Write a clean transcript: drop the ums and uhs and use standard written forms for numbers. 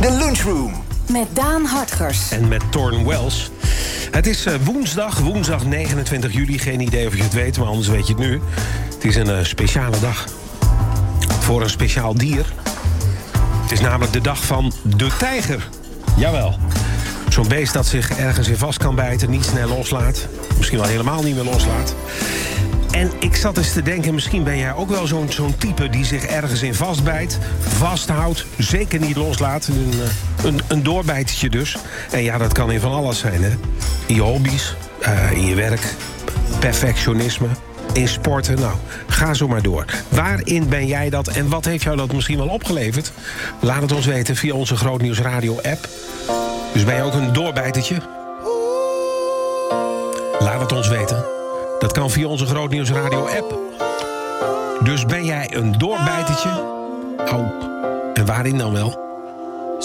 De Lunchroom. Met Daan Hartgers. En met Thorn Wells. Het is woensdag 29 juli. Geen idee of je het weet, maar anders weet je het nu. Het is een speciale dag. Voor een speciaal dier. Het is namelijk de dag van de tijger. Jawel. Zo'n beest dat zich ergens in vast kan bijten, niet snel loslaat. Misschien wel helemaal niet meer loslaat. En ik zat eens te denken, misschien ben jij ook wel zo'n type die zich ergens in vastbijt, vasthoudt, zeker niet loslaat. Een doorbijtje dus. En ja, dat kan in van alles zijn, hè. In je hobby's, in je werk, perfectionisme, in sporten. Nou, ga zo maar door. Waarin ben jij dat en wat heeft jou dat misschien wel opgeleverd? Laat het ons weten via onze Grootnieuws Radio app. Dus ben je ook een doorbijtertje? Laat het ons weten. Dat kan via onze Grootnieuws Radio app. Dus ben jij een doorbijtertje? Oh, en waarin dan wel?